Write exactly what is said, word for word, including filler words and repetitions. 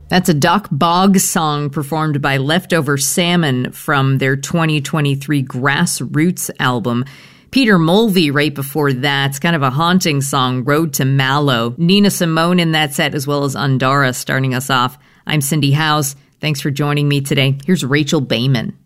That's a Doc Boggs song performed by Leftover Salmon from their twenty twenty-three Grassroots album. Peter Mulvey right before that. It's kind of a haunting song, Road to Mallow. Nina Simone in that set, as well as Undara starting us off. I'm Cindy House. Thanks for joining me today. Here's Rachel Bayman.